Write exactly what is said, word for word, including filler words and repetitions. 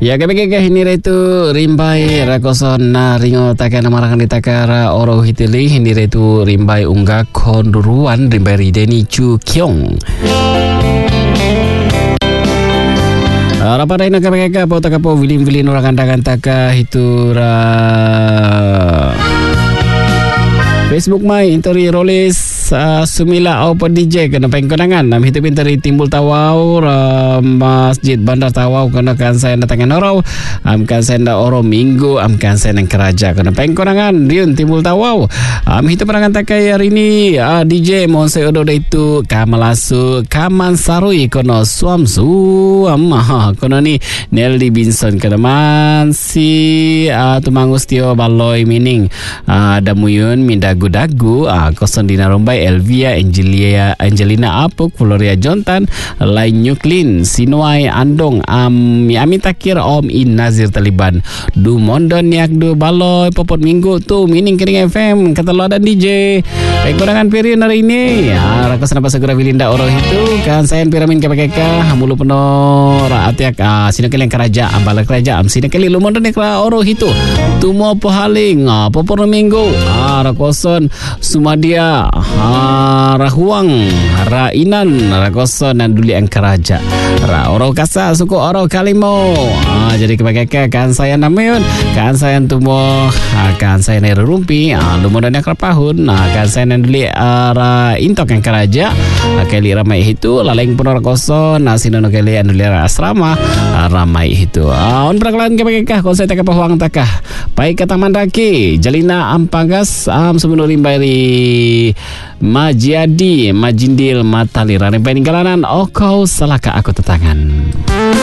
Ya kebeke ini retu rimbai rakoson na ringo takana marangan ditakara oro hitili ini retu rimbai unga konduruan rimbai rideni chu kyong. Rapada ina kebeke po takapo vilim-vilin orang kanta-kanta hitura Facebook mai interi rolis uh, sumila au D J kena pengkonangan nam hitu interi timbul tawau uh, Masjid Bandar Tawau kena kan saya datangan orau am kan saya nda oro minggu am kan saya nang keraja kena pengkonangan riun timbul tawau am hitu perangan takai hari ini uh, D J mon saya odo itu kamalasu kaman sarui kono suamsu am kono ni Nelly Binson kena man si uh, tumangus tio baloi mining uh, damuyun minda dagu ah koson dina rombai Elvia Angelia Angelina Apuk Floria Jontan Lain Nyuklin Sinuai Andong am Ami takir Om In Nazir Taliban Du Mondon Yak Du Baloy Popot Minggu tu Mining Kering F M kata lo ada D J baik kurangan period hari ini ya rakas napa segera Wilinda Oro itu kan saya piramin kepekeka mulu penuh rakyat ah sini kalian keraja ambala keraja am sini kali lu mondon nekra Oro itu tu mau pohaling ah popor minggu ah rakoson Sumadia ha, Rahuang Rainan Rakoson dan Duli Angkaraja Ra Oro Kasa Suku Oro Kalimo ha, jadi kebagaikan kan saya namayun kan saya tumo ha, kan saya neru rumpi ha, lumodan yang kerapahun ha, kan saya Duli uh, Ra Intok Angkaraja ha, kali ramai itu laleng pun Rakoson ha, sinono kali Duli asrama ha, ramai itu ha, on perkelan kebagaikan kon saya takah pahuang takah baik kata mandaki Jalina Ampagas am sebelum rimbai Majiadi Majindil Matalira rimbai ninggalanan Okau salaka aku tetangan.